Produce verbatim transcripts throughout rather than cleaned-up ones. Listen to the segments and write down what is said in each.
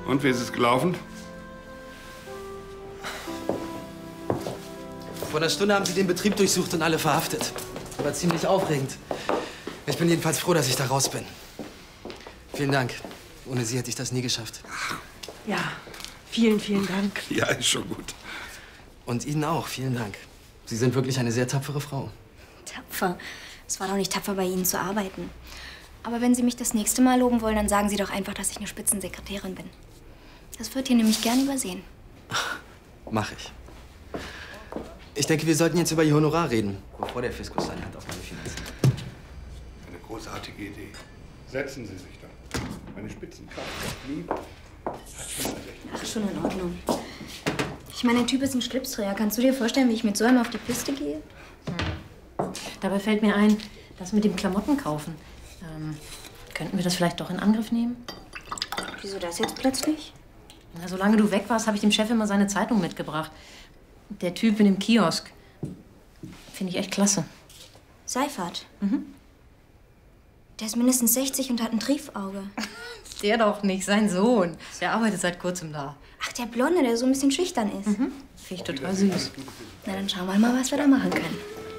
Und wie ist es gelaufen? Vor einer Stunde haben sie den Betrieb durchsucht und alle verhaftet. War ziemlich aufregend. Ich bin jedenfalls froh, dass ich da raus bin. Vielen Dank. Ohne Sie hätte ich das nie geschafft. Ja, vielen, vielen Dank. Ja, ist schon gut. Und Ihnen auch, vielen Dank. Sie sind wirklich eine sehr tapfere Frau. Tapfer? Es war doch nicht tapfer, bei Ihnen zu arbeiten. Aber wenn Sie mich das nächste Mal loben wollen, dann sagen Sie doch einfach, dass ich eine Spitzensekretärin bin. Das wird hier nämlich gern übersehen. Mach ich. Ich denke, wir sollten jetzt über Ihr Honorar reden, bevor der Fiskus seine Hand auf meine Finanzen hat. Eine großartige Idee. Setzen Sie sich doch. Meine Spitzenkraft Liebe hat schon mal recht. Ach, schon in Ordnung. Ich meine, der Typ ist ein Schlipsträger. Kannst du dir vorstellen, wie ich mit so einem auf die Piste gehe? Hm. Dabei fällt mir ein, das mit dem Klamotten kaufen. Ähm, könnten wir das vielleicht doch in Angriff nehmen? Wieso das jetzt plötzlich? Na, solange du weg warst, habe ich dem Chef immer seine Zeitung mitgebracht. Der Typ in dem Kiosk. Finde ich echt klasse. Seifert? Mhm. Der ist mindestens sechzig und hat ein Triefauge. Der doch nicht, sein Sohn. Der arbeitet seit kurzem da. Ach, der Blonde, der so ein bisschen schüchtern ist. Mhm. Finde ich total süß. Na, dann schauen wir mal, was wir da machen können.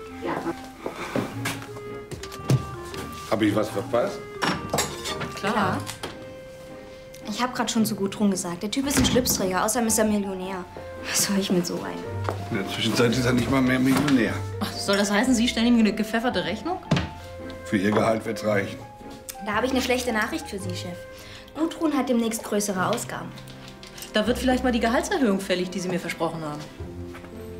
Habe ich was verpasst? Klar. Ich habe gerade schon zu Gudrun gesagt, der Typ ist ein Schlipsträger, außerdem ist er Millionär. Was soll ich mit so einem? In der Zwischenzeit ist er nicht mal mehr Millionär. Ach, soll das heißen, Sie stellen ihm eine gepfefferte Rechnung? Für Ihr Gehalt wird's reichen. Da habe ich eine schlechte Nachricht für Sie, Chef. Gudrun hat demnächst größere Ausgaben. Da wird vielleicht mal die Gehaltserhöhung fällig, die Sie mir versprochen haben.